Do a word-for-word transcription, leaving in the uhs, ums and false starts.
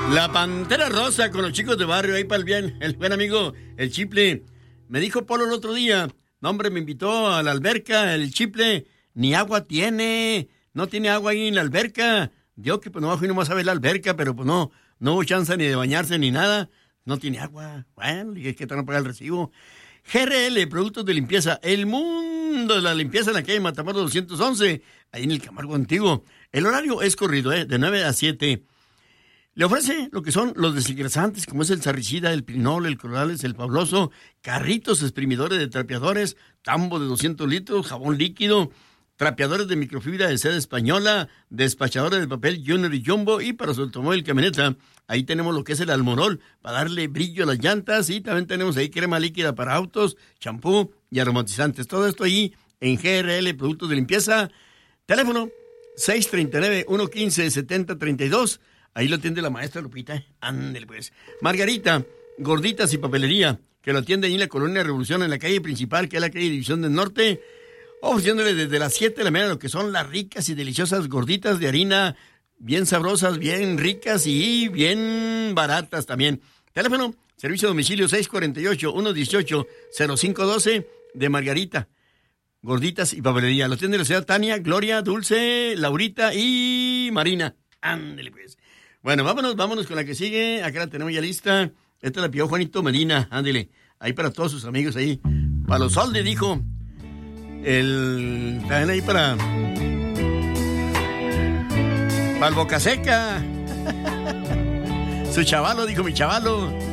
La Pantera Rosa con los chicos de barrio, ahí para el bien, el buen amigo, el Chiple. Me dijo Polo el otro día, no hombre, me invitó a la alberca, el Chiple, ni agua tiene, no tiene agua ahí en la alberca. Yo que pues no bajo y no más sabe la alberca, pero pues no, no hubo chance ni de bañarse ni nada, no tiene agua. Bueno, dije que te van a pagar el recibo. G R L, productos de limpieza, el mundo de la limpieza en la calle Matamoros doscientos once, ahí en el Camargo Antiguo. El horario es corrido, ¿eh? De nueve a siete. Le ofrece lo que son los desengrasantes, como es el sarricida, el pinol, el corales, el fabuloso, carritos exprimidores de trapeadores, tambo de doscientos litros, jabón líquido, trapeadores de microfibra de seda española, despachadores de papel Junior y Jumbo, y para su automóvil camioneta, ahí tenemos lo que es el Almorol, para darle brillo a las llantas, y también tenemos ahí crema líquida para autos, champú y aromatizantes. Todo esto ahí en G R L, productos de limpieza. Teléfono seis tres nueve, uno uno cinco, siete cero tres dos. Ahí lo atiende la maestra Lupita. Ándale pues. Margarita, gorditas y papelería, que lo atiende ahí en la Colonia Revolución, en la calle principal, que es la calle División del Norte, ofreciéndole desde las siete de la mañana lo que son las ricas y deliciosas gorditas de harina, bien sabrosas, bien ricas y bien baratas también. Teléfono, servicio a domicilio seis cuatro ocho, uno uno ocho, cero cinco uno dos de Margarita. Gorditas y papelería. Lo atiende la señora Tania, Gloria, Dulce, Laurita y Marina. Ándale pues. Bueno, vámonos, vámonos con la que sigue. Acá la tenemos ya lista. Esta la pidió Juanito Medina. Ándale. Ahí para todos sus amigos ahí. Para los soldes, dijo. El... También ahí para... Para el Boca Seca. Su chavalo, dijo mi chavalo.